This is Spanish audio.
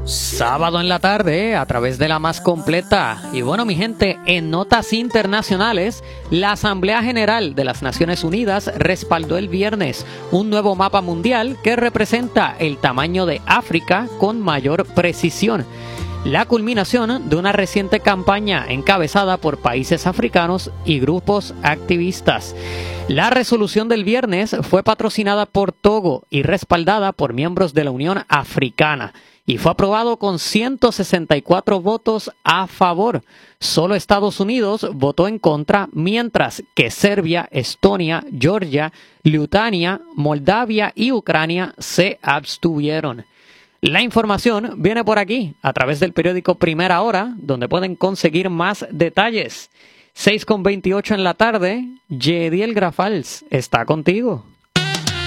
Sábado en la tarde, a través de la más completa. Y bueno, mi gente, en notas internacionales, la Asamblea General de las Naciones Unidas respaldó el viernes un nuevo mapa mundial que representa el tamaño de África con mayor precisión. La culminación de una reciente campaña encabezada por países africanos y grupos activistas. La resolución del viernes fue patrocinada por Togo y respaldada por miembros de la Unión Africana y fue aprobado con 164 votos a favor. Solo Estados Unidos votó en contra, mientras que Serbia, Estonia, Georgia, Lituania, Moldavia y Ucrania se abstuvieron. La información viene por aquí, a través del periódico Primera Hora, donde pueden conseguir más detalles. 6:28 en la tarde, Yediel Grafals está contigo.